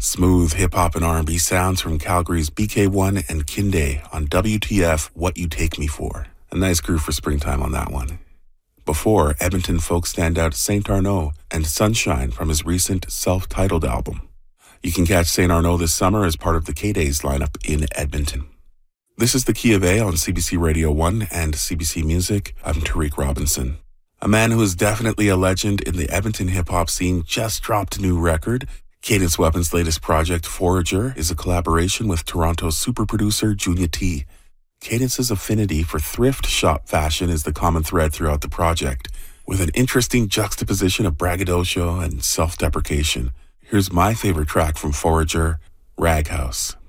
Smooth hip-hop and R&B sounds from Calgary's BK1 and Kinde on WTF What You Take Me For. A nice groove for springtime on that one. Before, Edmonton folk standout St. Arnaud and Sunshine from his recent self-titled album. You can catch St. Arnaud this summer as part of the K-Days lineup in Edmonton. This is the Key of A on CBC Radio 1 and CBC Music. I'm Tariq Robinson. A man who is definitely a legend in the Edmonton hip-hop scene just dropped a new record. Cadence Weapon's latest project, Forager, is a collaboration with Toronto super producer Junior T. Cadence's affinity for thrift shop fashion is the common thread throughout the project, with an interesting juxtaposition of braggadocio and self-deprecation. Here's my favorite track from Forager, Rag House.